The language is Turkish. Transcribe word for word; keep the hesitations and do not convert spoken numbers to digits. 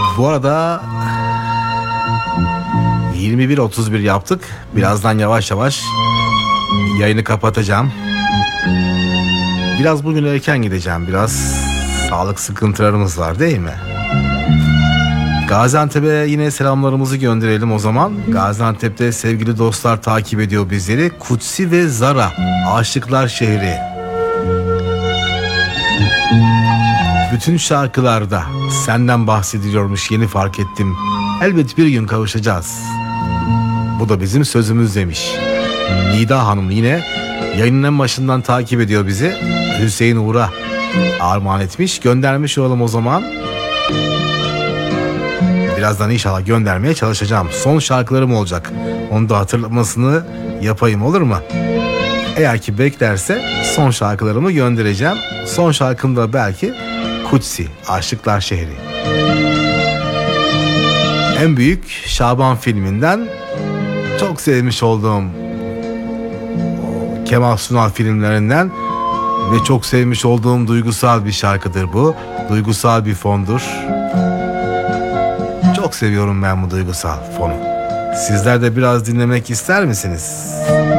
Bu arada yirmi bir otuz bir yaptık. Birazdan yavaş yavaş yayını kapatacağım. Biraz bugün erken gideceğim. Biraz sağlık sıkıntılarımız var değil mi? Gaziantep'e yine selamlarımızı gönderelim o zaman. Gaziantep'te sevgili dostlar takip ediyor bizleri. Kutsi ve Zara, Aşıklar Şehri. Bütün şarkılarda senden bahsediliyormuş, yeni fark ettim. Elbet bir gün kavuşacağız. Bu da bizim sözümüz demiş. Nida Hanım yine yayının en başından takip ediyor bizi. Hüseyin Uğur'a armağan etmiş. Göndermiş olalım o zaman. Birazdan inşallah göndermeye çalışacağım. Son şarkılarım olacak. Onu da hatırlamasını yapayım, olur mu? Eğer ki beklerse son şarkılarımı göndereceğim. Son şarkım da belki Kutsi, Aşıklar Şehri. En Büyük Şaban filminden çok sevmiş olduğum Kemal Sunal filmlerinden ve çok sevmiş olduğum duygusal bir şarkıdır bu. Duygusal bir fondur. Çok seviyorum ben bu duygusal fonu. Sizler de biraz dinlemek ister misiniz?